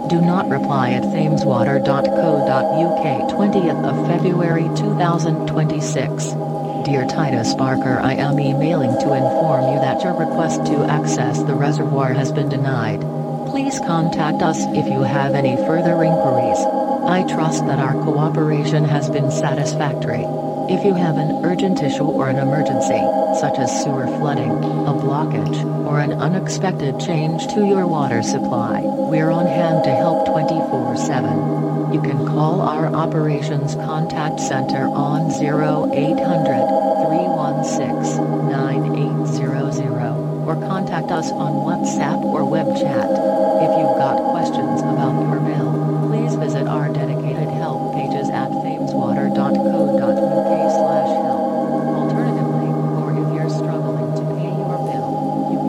Do not reply at thameswater.co.uk 20th of February 2026. Dear Titus Barker, I am emailing to inform you that your request to access the reservoir has been denied. Please contact us if you have any further inquiries. I trust that our cooperation has been satisfactory. If you have an urgent issue or an emergency, such as sewer flooding, a blockage, or an unexpected change to your water supply, we're on hand to help 24/7. You can call our Operations Contact Center on 0800 316 9800, or contact us on WhatsApp or web chat. If you've got questions about your